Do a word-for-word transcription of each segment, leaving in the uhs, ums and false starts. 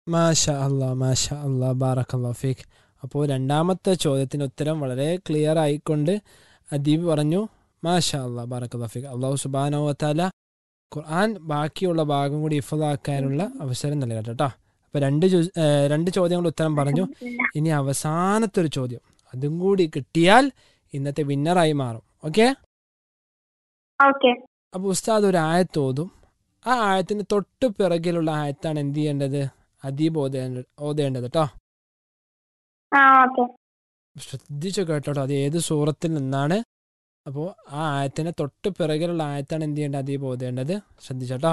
മാഷാ അല്ലാ മാഷാ അല്ലാ ബാറക്കല്ലാഹു ഫീക്ക്. അപ്പോൾ രണ്ടാമത്തെ ചോദ്യത്തിന് ഉത്തരം വളരെ ക്ലിയർ ആയിക്കൊണ്ട് അദീബ് പറഞ്ഞു മാഷാ അല്ലാ ബാറക്കല്ലാഹു ഫീക്ക്. അള്ളാഹു സുബ്ഹാനഹു വതആല ഖുർആൻ ബാക്കിയുള്ള ഭാഗം കൂടി ഹിഫ്ളാക്കാനുള്ള അവസരം നൽകട്ടെ കേട്ടോ. അപ്പോൾ രണ്ട് ചോ- ഏഹ് രണ്ട് ചോദ്യങ്ങളുടെ ഉത്തരം പറഞ്ഞു. ഇനി അവസാനത്തെ ഒരു ചോദ്യം അതും കൂടി കിട്ടിയാൽ ഇന്നത്തെ വിന്നറായി മാറും. ഓക്കെ. ഓക്കെ. അപ്പോൾ ഉസ്താദ് ഒരു ആയത്ത് ഓതും. ആ ആയത്തിന് തൊട്ട് പിറകിലുള്ള ആയത്താണ് എന്ത് ചെയ്യേണ്ടത്? അദീബ് ഓതേണ്ടത് ഓതേണ്ടത് കേട്ടോ. ആ ഓക്കെ. ശ്രദ്ധിച്ചു കേട്ടോ, അത് ഏത് സൂറത്തിൽ നിന്നാണ്. അപ്പോൾ ആ ആയത്തിന് തൊട്ട് പിറകിലുള്ള ആയത്താണ് എന്ത് ചെയ്യേണ്ടത്? അദീബ് ഓതേണ്ടത്. ശ്രദ്ധിച്ചോട്ടോ.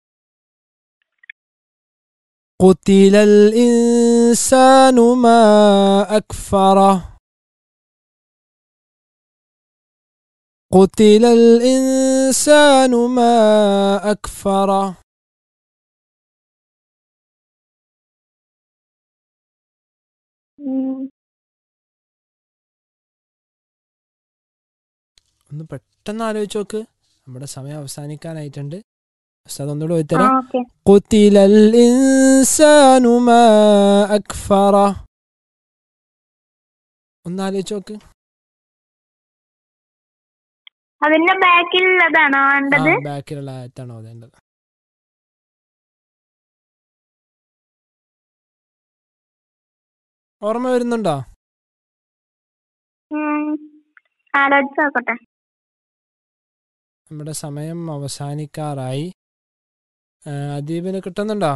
قتل الإنسان ما أكفره قتل الإنسان ما أكفره ഉം. ഒന്ന് പെട്ടെന്ന് ആലോചിച്ച് നോക്ക്, നമ്മുടെ സമയം അവസാനിക്കാനായിട്ടുണ്ട്. ഉസ്താദ് ഒന്നുകൂടെ ആ ഓതിത്തരാം. ഓക്കെ. قتل الإنسان ما أكفره. ഒന്ന് ആലോചിച്ച് നോക്ക്. അതിന്റെ ബാക്കിലുള്ളതാണോ ആ വേണ്ടത്? ബാക്കിലുള്ള ആയത്താണ് ഓതേണ്ടത്. ഓർമ്മ വരുന്നുണ്ടോ? ഉം. ആലോചിച്ച് നോക്കട്ടെ. നമ്മുടെ സമയം അവസാനിക്കാറായി. ആ, അദീബിന് കിട്ടുന്നുണ്ടോ?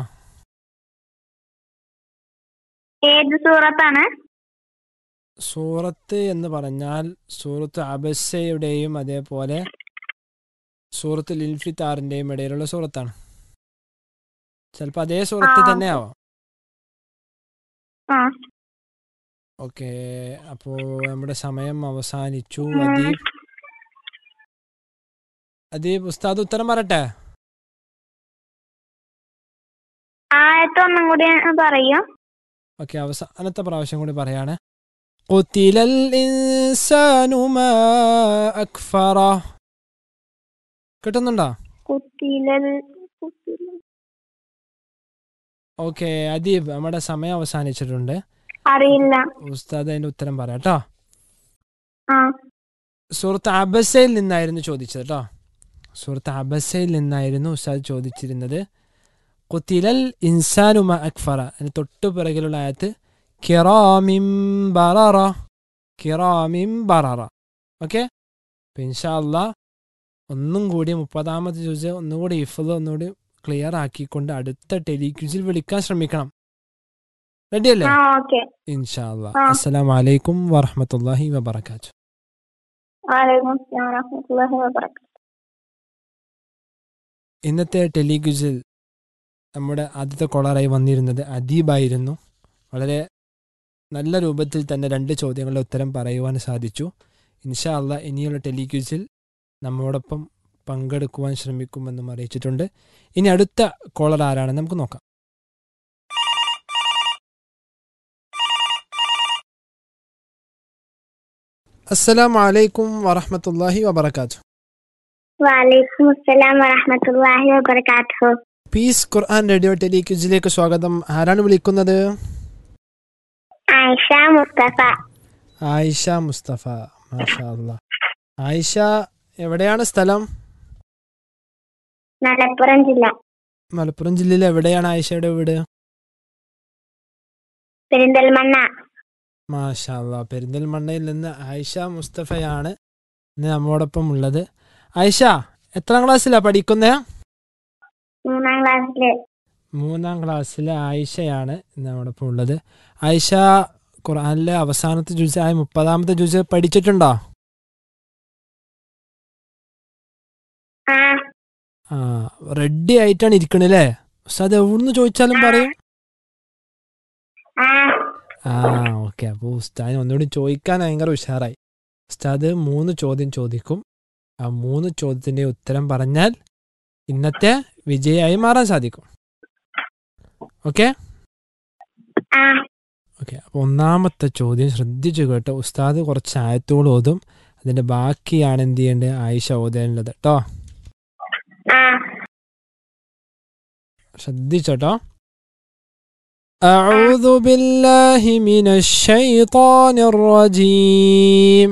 ഏത് സൂറത്താണ്? സൂറത്ത് എന്ന് പറഞ്ഞാൽ സൂറത്ത് അബസയുടെയും അതേപോലെ സൂറത്ത് ലിൽഫിത്താറിന്റെയും ഇടയിലുള്ള സൂറത്താണ്. ചിലപ്പോൾ അതേ സൂറത്ത് ആ, തന്നെ ഓക്കെ. ആവാം. ആ. ഓക്കെ. അപ്പോൾ നമ്മുടെ സമയം അവസാനിച്ചു. ഉം. അദീബ് അദീബ് ഉസ്താദ് ഉത്തരം പറയട്ടെ. ആയത്ത് ഒന്നും കൂടി പറയോ? ഓക്കെ, അവസാനത്തെ പ്രാവശ്യം കൂടി പറയാണ്. قتل الإنسان ما أكفره. കിട്ടുന്നുണ്ടോ? കുത്തിലൽ കുത്തിലൽ. ഓക്കെ അദീബ്, നമ്മുടെ സമയം അവസാനിച്ചിട്ടുണ്ട്. അറിയില്ല. ഉസ്താദ് അതിന്റെ ഉത്തരം പറയാം കേട്ടോ. ആ. സൂറത്ത് അബസയിൽ നിന്നായിരുന്നു ചോദിച്ചത് കേട്ടോ. സൂറത്ത് അബസയിൽ നിന്നായിരുന്നു ഉസ്താദ് ചോദിച്ചിരുന്നത്. ഖുതിലൽ ഇൻസാനു മാ അക്ഫറ. അതിന് തൊട്ടു പിറകിലുള്ള ആയത്ത് കിറാമിൻ ബററ. കിറാമിൻ ബററ. ഓക്കെ. അപ്പം ഇൻഷാ അല്ലാ ഒന്നും കൂടി മുപ്പതാമത്തെ ജുസ് ഒന്നുകൂടി ഇഫ്ള് ഒന്നുകൂടി ക്ലിയർ ആക്കിക്കൊണ്ട് അടുത്ത ടെലിക്യൂസിൽ വിളിക്കാൻ ശ്രമിക്കണം. റെഡി അല്ലേ? ആ ഓക്കെ. ഇൻഷാ അല്ലാ. ആ. അസ്സലാമു അലൈക്കും വറഹ്മത്തുള്ളാഹി വബറകാതുഹു. വലൈക്കും അസ്സലാം വറഹ്മത്തുള്ളാഹി വബറകാതുഹു. ഇന്നത്തെ ടെലിക്യൂസിൽ നമ്മുടെ ആദ്യത്തെ കോളറായി വന്നിരുന്നത് അദീബായിരുന്നു. വളരെ നല്ല രൂപത്തിൽ തന്നെ രണ്ട് ചോദ്യങ്ങളുടെ ഉത്തരം പറയുവാൻ സാധിച്ചു. ഇൻഷാ അല്ലാ ഇനിയുള്ള ടെലിക്യൂസിൽ നമ്മോടൊപ്പം പങ്കെടുക്കുവാൻ ശ്രമിക്കുമെന്നും അറിയിച്ചിട്ടുണ്ട്. ഇനി അടുത്ത കോളർ ആരാണെന്ന് നമുക്ക് നോക്കാം. അസ്സലാമു അലൈക്കും വറഹ്മത്തുള്ളാഹി വബറകാതുഹു. വലൈക്കും അസ്സലാം വറഹ്മത്തുള്ളാഹി വബറകാതുഹു. പീസ് ഖുർആൻ റേഡിയോ ടെലിക്യൂസിലേക്ക് സ്വാഗതം. ആരാണ് വിളിക്കുന്നത്? ആയിഷ മുസ്തഫ. ആയിഷ മുസ്തഫ. മാഷാ അല്ലാ. ആയിഷ എവിടെയാണ് സ്ഥലം? മലപ്പുറം ജില്ല. മലപ്പുറം ജില്ലയിൽ എവിടെയാണ് ആയിഷയുടെ വീട്? പെരിന്തൽമണ്ണ. മാഷാ അല്ലാ. പെരിന്തൽമണ്ണയിൽ നിന്ന് ആയിഷ മുസ്തഫയാണ് ഇന്ന് നമ്മോടൊപ്പം ഉള്ളത്. ആയിഷ എത്രാം ക്ലാസ്സിലാണ് പഠിക്കുന്നത്? മൂന്നാം ക്ലാസ്സില്. മൂന്നാം ക്ലാസ്സിലെ ആയിഷയാണ് ഇന്ന് നമ്മോടൊപ്പം ഉള്ളത്. ആയിഷ ഖുർആനിലെ അവസാനത്തെ ജുസ് ആയ മുപ്പതാമത്തെ ജുസ് പഠിച്ചിട്ടുണ്ടോ? ആ. ആ റെഡി ആയിട്ടാണ് ഇരിക്കണല്ലേ? ഉസ്താദ് എവിടുന്ന് ചോദിച്ചാലും പറയും. ആ. ആ ഓക്കെ. അപ്പോൾ ഉസ്താദിന് ഒന്നുകൂടി ചോദിക്കാൻ ഭയങ്കര ഉഷാറായി. ഉസ്താദ് മൂന്ന് ചോദ്യം ചോദിക്കും. ആ മൂന്ന് ചോദ്യത്തിൻ്റെ ഉത്തരം പറഞ്ഞാൽ ഇന്നത്തെ വിജയായി മാറാൻ സാധിക്കും. ഓക്കെ ആ. ഓക്കെ. അപ്പോൾ ഒന്നാമത്തെ ചോദ്യം ശ്രദ്ധിച്ചു കേട്ടോ. ഉസ്താദ് കുറച്ച് ആയത്തോട് ഓതും, അതിൻ്റെ ബാക്കിയാണ് എന്ത് ചെയ്യേണ്ടത്? ആയിഷ ഓതേണ്ടത് കേട്ടോ. ആ. ശ്രദ്ധിച്ചോട്ടോ. أعوذ بالله من الشيطان الرجيم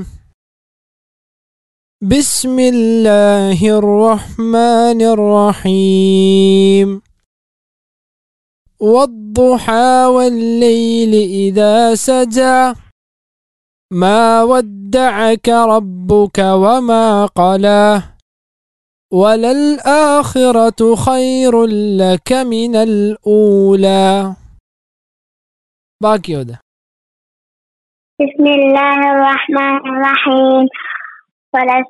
بسم الله الرحمن الرحيم والضحى والليل إذا سجى ما ودعك ربك وما قلى وللآخرة خير لك من الأولى باقي هذا بسم الله الرحمن الرحيم ولسوف